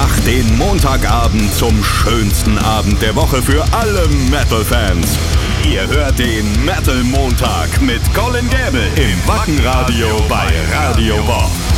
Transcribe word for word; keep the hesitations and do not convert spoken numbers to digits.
Macht den Montagabend zum schönsten Abend der Woche für alle Metal-Fans. Ihr hört den Metal Montag mit Colin Gäbel im Wackenradio bei Radio Bob.